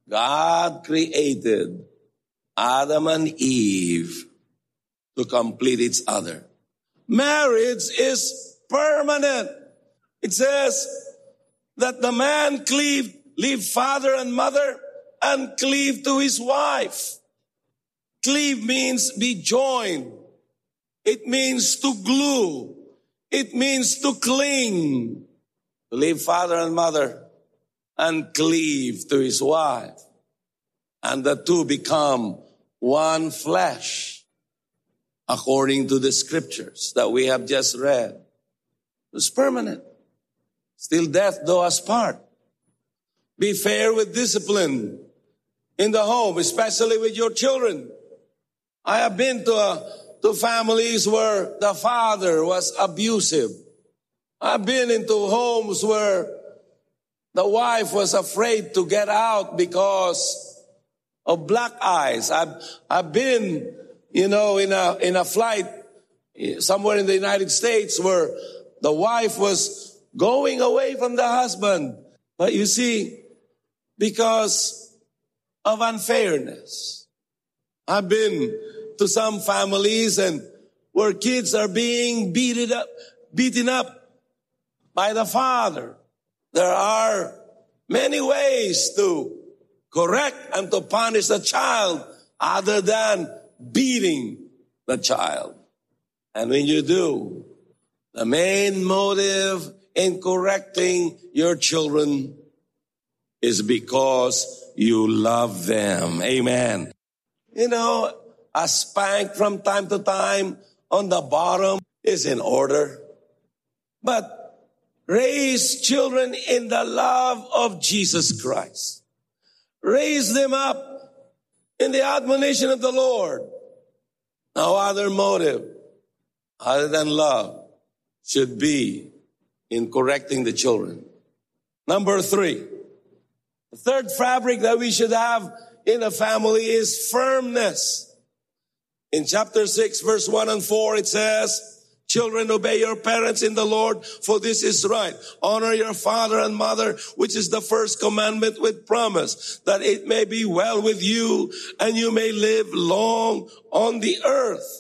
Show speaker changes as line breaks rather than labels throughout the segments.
God created Adam and Eve to complete each other. Marriage is permanent. It says that the man leave father and mother and cleave to his wife. Cleave means be joined. It means to glue. It means to cling. To leave father and mother and cleave to his wife. And the two become one flesh, according to the scriptures that we have just read. It's permanent. Still death do us part. Be fair with discipline in the home, especially with your children. I have been to families where the father was abusive. I've been into homes where the wife was afraid to get out because of black eyes. I've been, in a flight somewhere in the United States where the wife was going away from the husband. But you see, because of unfairness. I've been to some families and where kids are being beaten up by the father. There are many ways to correct and to punish the child other than beating the child. And when you do, the main motive in correcting your children is because you love them. Amen. A spank from time to time on the bottom is in order. But raise children in the love of Jesus Christ. Raise them up in the admonition of the Lord. No other motive other than love should be in correcting the children. Number 3. The third fabric that we should have in a family is firmness. In chapter 6, verse 1 and 4, it says, children, obey your parents in the Lord, for this is right. Honor your father and mother, which is the first commandment with promise, that it may be well with you and you may live long on the earth.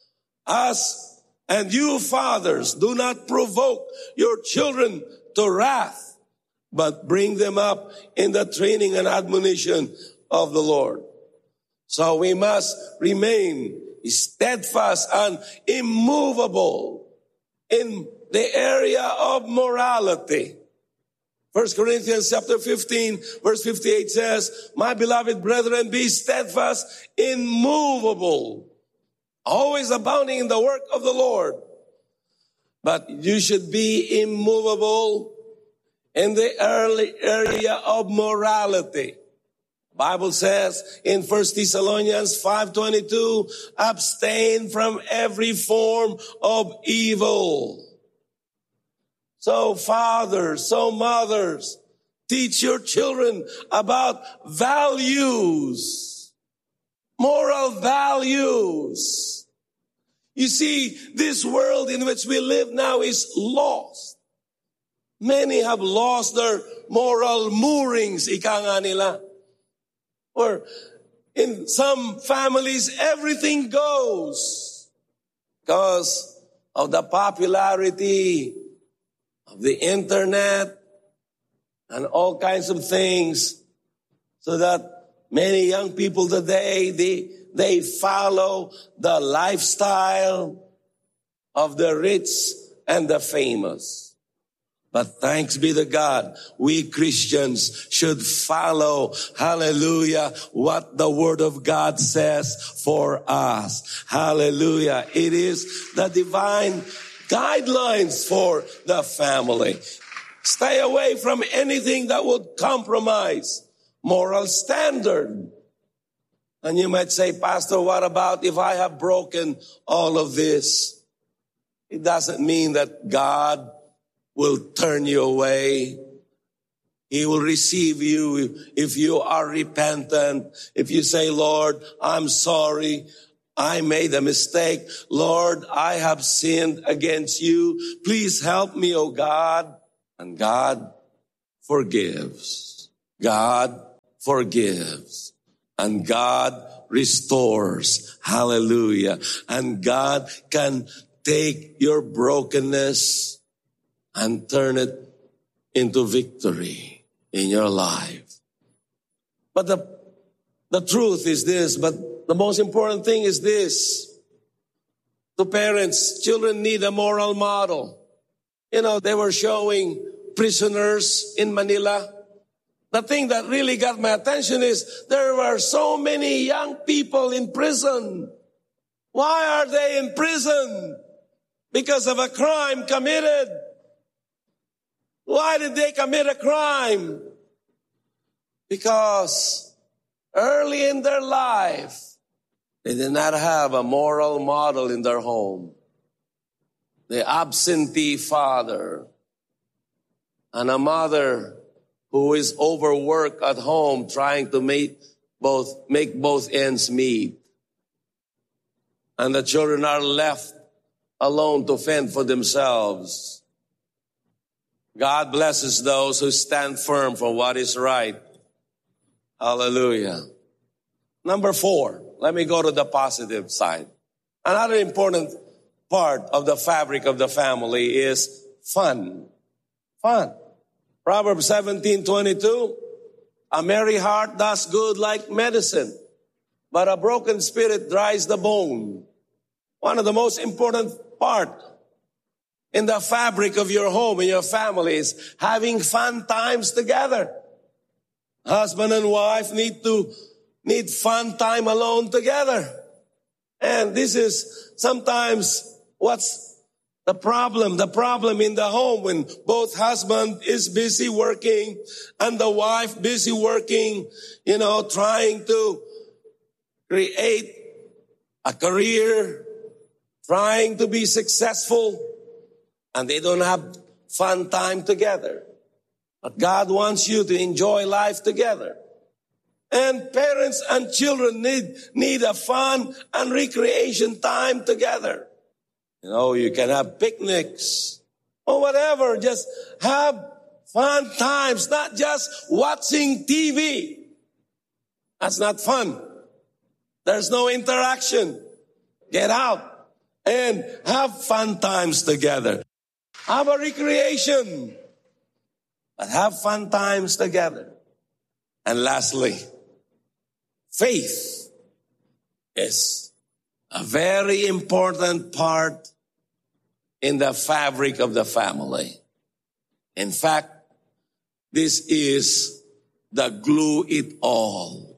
And you fathers, do not provoke your children to wrath, but bring them up in the training and admonition of the Lord. So we must remain steadfast and immovable in the area of morality. 1 Corinthians chapter 15, verse 58 says, my beloved brethren, be steadfast, immovable, always abounding in the work of the Lord. But you should be immovable in the early area of morality. Bible says in 1 Thessalonians 5:22, abstain from every form of evil. So fathers, so mothers, teach your children about values, moral values. You see, this world in which we live now is lost. Many have lost their moral moorings, ika nga nila. Or in some families, everything goes because of the popularity of the internet and all kinds of things. So that many young people today, they follow the lifestyle of the rich and the famous. But thanks be to God, we Christians should follow, hallelujah, what the Word of God says for us. Hallelujah. It is the divine guidelines for the family. Stay away from anything that would compromise moral standard. And you might say, Pastor, what about if I have broken all of this? It doesn't mean that God will turn you away. He will receive you if you are repentant. If you say, Lord, I'm sorry. I made a mistake. Lord, I have sinned against you. Please help me, oh God. And God forgives. God forgives. And God restores. Hallelujah. And God can take your brokenness and turn it into victory in your life. But the truth is this, but the most important thing is this. To parents, children need a moral model. You know, they were showing prisoners in Manila. The thing that really got my attention is there were so many young people in prison. Why are they in prison? Because of a crime committed. Why did they commit a crime? Because early in their life, they did not have a moral model in their home. The absentee father and a mother who is overworked at home trying to make both ends meet. And the children are left alone to fend for themselves. God blesses those who stand firm for what is right. Hallelujah. Number 4, let me go to the positive side. Another important part of the fabric of the family is fun. Fun. Proverbs 17:22, a merry heart does good like medicine, but a broken spirit dries the bone. One of the most important part in the fabric of your home and your family is having fun times together. Husband and wife need fun time alone together. And this is sometimes what's the problem in the home when both husband is busy working and the wife busy working, trying to create a career, trying to be successful, and they don't have fun time together. But God wants you to enjoy life together. And parents and children need a fun and recreation time together. You can have picnics or whatever. Just have fun times, not just watching TV. That's not fun. There's no interaction. Get out and have fun times together. Have a recreation, but have fun times together. And lastly, faith is a very important part in the fabric of the family. In fact, this is the glue it all.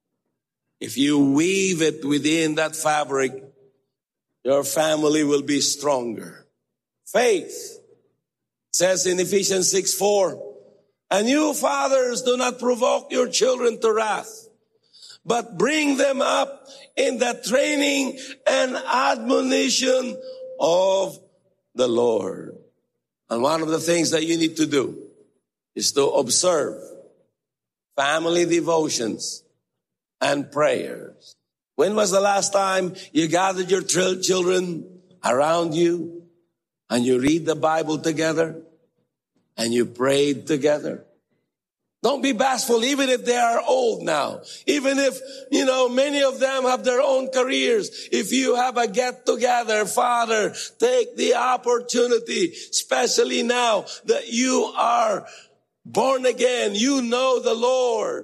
If you weave it within that fabric, your family will be stronger. Faith says in Ephesians 6:4, and you fathers do not provoke your children to wrath, but bring them up in the training and admonition of the Lord. And one of the things that you need to do is to observe family devotions and prayers. When was the last time you gathered your children around you and you read the Bible together and you prayed together? Don't be bashful, even if they are old now. Even if, many of them have their own careers. If you have a get together, Father, take the opportunity, especially now that you are born again. You know the Lord.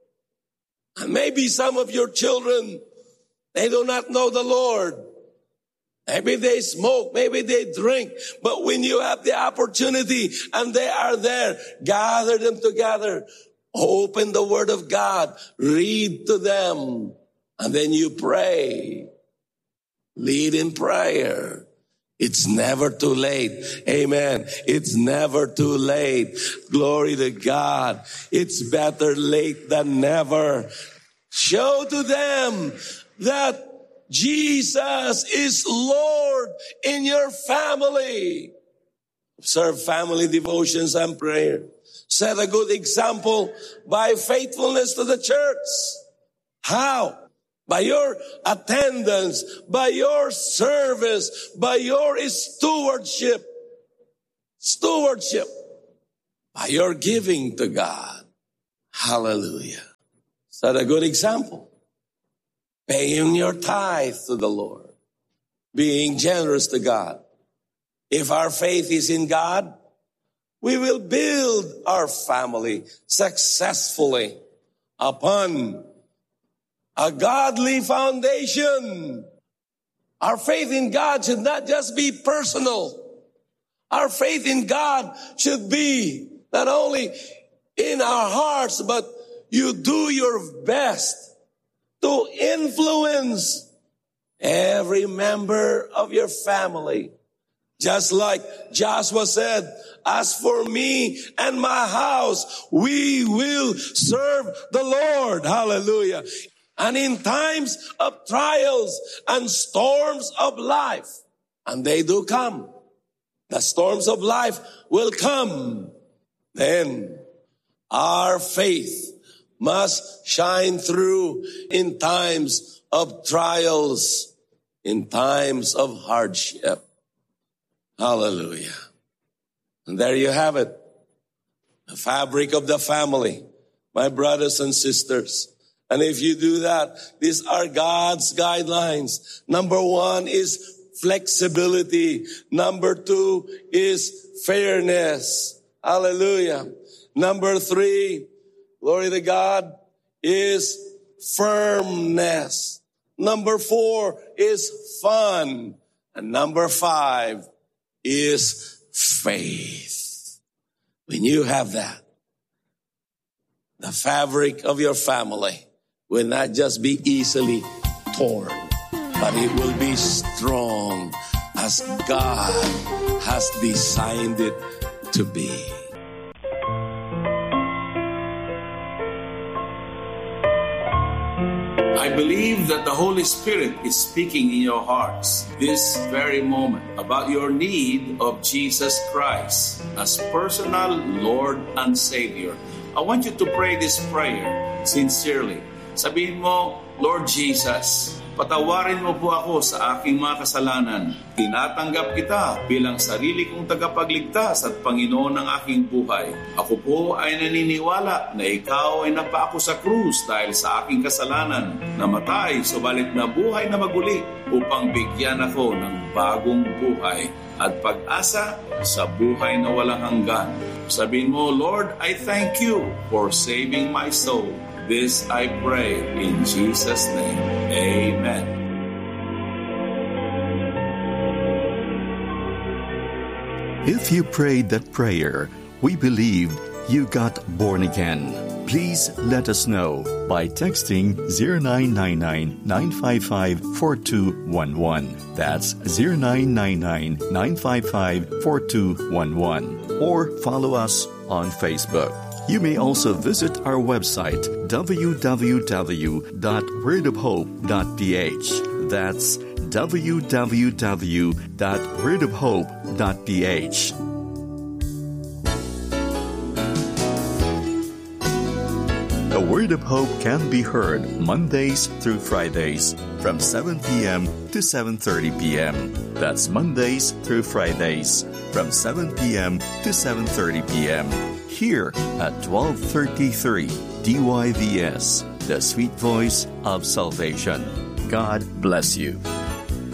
And maybe some of your children, they do not know the Lord. Maybe they smoke, maybe they drink, but when you have the opportunity and they are there, gather them together, open the Word of God, read to them, and then you pray. Lead in prayer. It's never too late. Amen. It's never too late. Glory to God. It's better late than never. Show to them that Jesus is Lord in your family. Observe family devotions and prayer. Set a good example by faithfulness to the church. How? By your attendance, by your service, by your stewardship. Stewardship. By your giving to God. Hallelujah. Is that a good example? Paying your tithe to the Lord. Being generous to God. If our faith is in God, we will build our family successfully upon a godly foundation. Our faith in God should not just be personal. Our faith in God should be not only in our hearts, but you do your best to influence every member of your family. Just like Joshua said, as for me and my house, we will serve the Lord. Hallelujah. And in times of trials and storms of life, and they do come, the storms of life will come, then our faith must shine through in times of trials, in times of hardship. Hallelujah. And there you have it. The fabric of the family, my brothers and sisters. And if you do that, these are God's guidelines. Number 1 is flexibility. Number 2 is fairness. Hallelujah. Number 3, glory to God, is firmness. Number 4 is fun. And number 5 is faith. When you have that, the fabric of your family will not just be easily torn, but it will be strong as God has designed it to be. I believe that the Holy Spirit is speaking in your hearts this very moment about your need of Jesus Christ as personal Lord and Savior. I want you to pray this prayer sincerely. Sabihin mo, Lord Jesus, patawarin mo po ako sa aking mga kasalanan. Tinatanggap kita bilang sarili kong tagapagligtas at Panginoon ng aking buhay. Ako po ay naniniwala na ikaw ay napako sa krus dahil sa aking kasalanan. Namatay, subalit na buhay na maguli upang bigyan ako ng bagong buhay at pag-asa sa buhay na walang hanggan. Sabihin mo, Lord, I thank you for saving my soul. This I pray in Jesus' name. Amen.
If you prayed that prayer, we believe you got born again. Please let us know by texting 0999-955-4211. That's 0999-955-4211. Or follow us on Facebook. You may also visit our website, www.wordofhope.ph. That's www.wordofhope.ph. The Word of Hope can be heard Mondays through Fridays from 7 p.m. to 7:30 p.m. That's Mondays through Fridays from 7 p.m. to 7:30 p.m. here at 1233 DYVS, the sweet voice of salvation. God bless you.